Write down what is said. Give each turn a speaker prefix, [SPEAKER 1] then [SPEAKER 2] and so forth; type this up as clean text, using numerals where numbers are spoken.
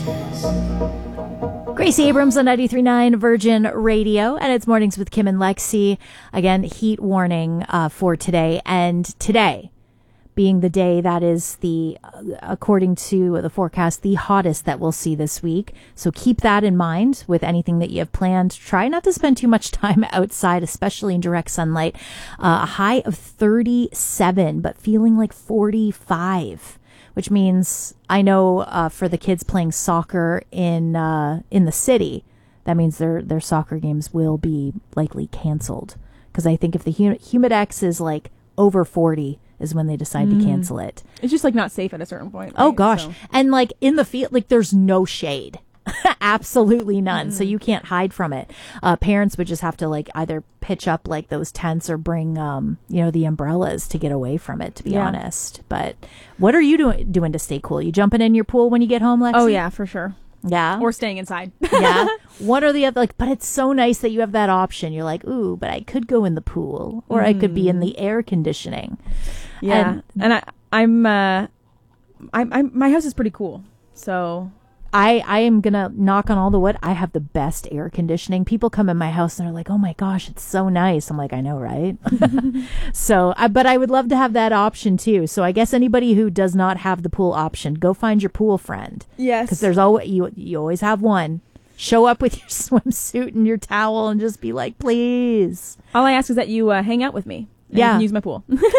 [SPEAKER 1] Gracie Abrams on 93.9 Virgin Radio, and it's Mornings with Kim and Lexi. Again, heat warning for today, and today being the day that is according to the forecast, the hottest that we'll see this week. So keep that in mind with anything that you have planned. Try not to spend too much time outside, especially in direct sunlight. A high of 37, but feeling like 45. Which means I know for the kids playing soccer in the city, that means their soccer games will be likely canceled. Because I think if the Humidex is like over 40 is when they decide to cancel it.
[SPEAKER 2] It's just like not safe at a certain point. Right?
[SPEAKER 1] Oh gosh. So. And like in the field, like there's no shade. Absolutely none. So you can't hide from it. Parents would just have to like either pitch up like those tents or bring, the umbrellas to get away from it, to be honest. But what are you doing to stay cool? You jumping in your pool when you get home, Lexi?
[SPEAKER 2] Oh yeah, for sure.
[SPEAKER 1] Yeah.
[SPEAKER 2] Or staying inside.
[SPEAKER 1] Yeah. What are the other, but it's so nice that you have that option. You're like, ooh, but I could go in the pool or I could be in the air conditioning.
[SPEAKER 2] Yeah. And I'm my house is pretty cool. So
[SPEAKER 1] I am going to knock on all the wood. I have the best air conditioning. People come in my house and they're like, oh my gosh, it's so nice. I'm like, I know, right? So, but I would love to have that option too. So I guess anybody who does not have the pool option, go find your pool friend.
[SPEAKER 2] Yes.
[SPEAKER 1] Because there's always, you always have one. Show up with your swimsuit and your towel and just be like, please.
[SPEAKER 2] All I ask is that you hang out with me. And you can use my pool.